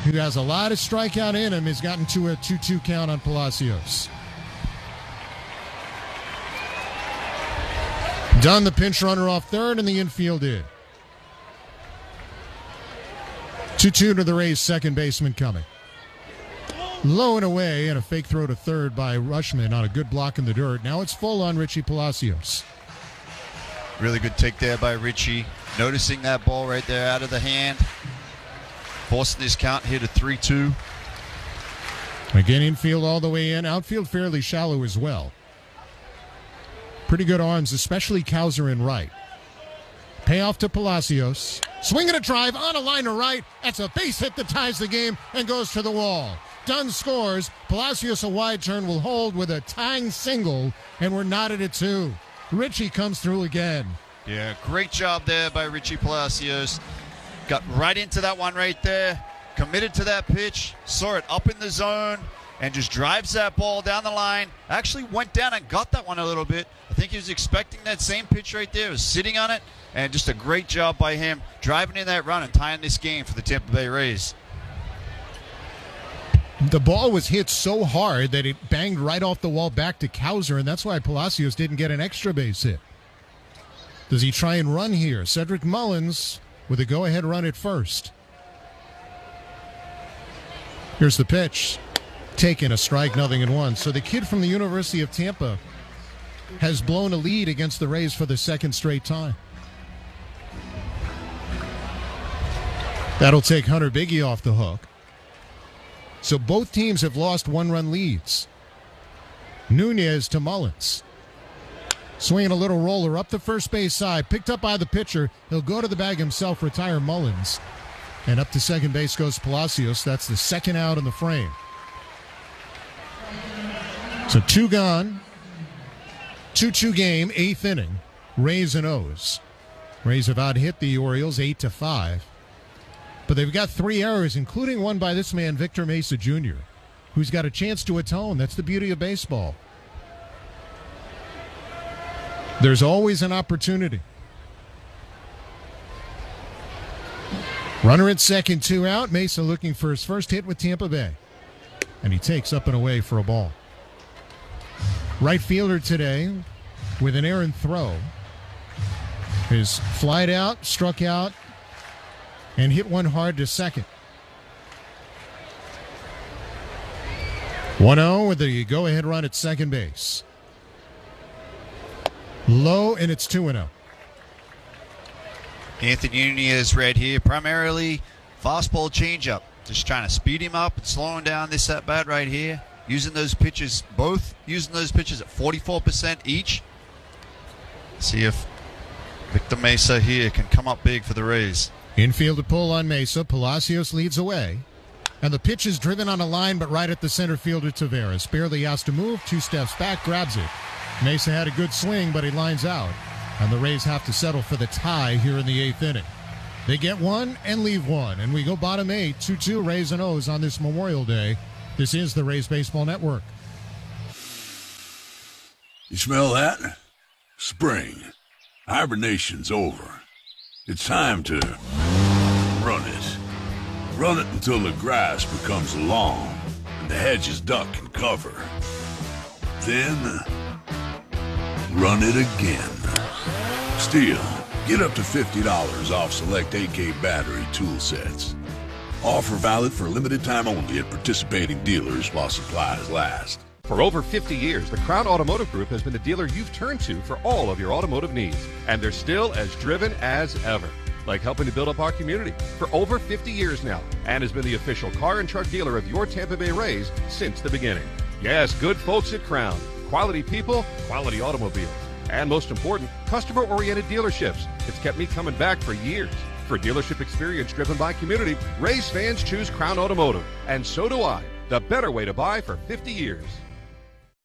who has a lot of strikeout in him, has gotten to a 2-2 count on Palacios. Dunn, the pinch runner, off third, and the infield in. 2-2 to the Rays' second baseman coming. Low and away, and a fake throw to third by Rutschman on a good block in the dirt. Now it's full on Richie Palacios. Really good take there by Richie. Noticing that ball right there out of the hand. Forcing this count here to 3-2. Again, infield all the way in. Outfield fairly shallow as well. Pretty good arms, especially Cowser in right. Payoff to Palacios. Swing and a drive on a line to right. That's a base hit that ties the game and goes to the wall. Dunn scores. Palacios, a wide turn, will hold with a tying single, and we're knotted at 2. Richie comes through again. Yeah, great job there by Richie Palacios. Got right into that one right there. Committed to that pitch. Saw it up in the zone and just drives that ball down the line. Actually went down and got that one a little bit. I think he was expecting that same pitch right there. Was sitting on it. And just a great job by him driving in that run and tying this game for the Tampa Bay Rays. The ball was hit so hard that it banged right off the wall back to Cowser, and that's why Palacios didn't get an extra base hit. Does he try and run here? Cedric Mullins with a go-ahead run at first. Here's the pitch. Taken, a strike, 0-1. So the kid from the University of Tampa has blown a lead against the Rays for the second straight time. That'll take Hunter Biggie off the hook. So both teams have lost one-run leads. Nunez to Mullins. Swinging a little roller up the first base side. Picked up by the pitcher. He'll go to the bag himself, retire Mullins. And up to second base goes Palacios. That's the second out in the frame. So 2 gone. 2-2 game, 8th inning. Rays and O's. Rays have out-hit the Orioles 8-5. But they've got 3 errors, including one by this man, Victor Mesa Jr., who's got a chance to atone. That's the beauty of baseball. There's always an opportunity. Runner at second, 2 out. Mesa looking for his first hit with Tampa Bay. And he takes up and away for a ball. Right fielder today with an errant throw. Is flied out, struck out, and hit one hard to second. 1-0 with the go-ahead run at second base. Low, and it's 2-0. Anthony Nunez right here, primarily fastball changeup. Just trying to speed him up and slow him down this at-bat right here. Using those pitches, both using those pitches at 44% each. See if Victor Mesa here can come up big for the Rays. Infield to pull on Mesa. Palacios leads away. And the pitch is driven on a line, but right at the center fielder, Taveras. Barely asked to move, 2 steps back, grabs it. Mesa had a good swing, but he lines out. And the Rays have to settle for the tie here in the 8th inning. They get 1 and leave 1. And we go bottom 8, 2-2 Rays and O's on this Memorial Day. This is the Rays Baseball Network. You smell that? Spring. Hibernation's over. It's time to run it. Run it until the grass becomes long and the hedges duck and cover. Then, run it again. Stihl, get up to $50 off select AK battery tool sets. Offer valid for a limited time only at participating dealers while supplies last. For over 50 years, the Crown Automotive Group has been the dealer you've turned to for all of your automotive needs. And they're still as driven as ever, like helping to build up our community for over 50 years now, and has been the official car and truck dealer of your Tampa Bay Rays since the beginning. Yes, good folks at Crown. Quality people, quality automobiles. And most important, customer-oriented dealerships. It's kept me coming back for years. For dealership experience driven by community, Rays fans choose Crown Automotive. And so do I. The better way to buy for 50 years.